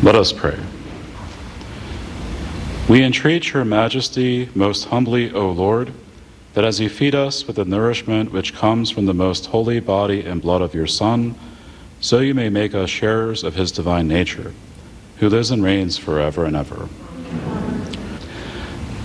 Let us pray. We entreat your majesty most humbly, O Lord, that as you feed us with the nourishment which comes from the most holy body and blood of your Son, so you may make us sharers of his divine nature, who lives and reigns forever and ever.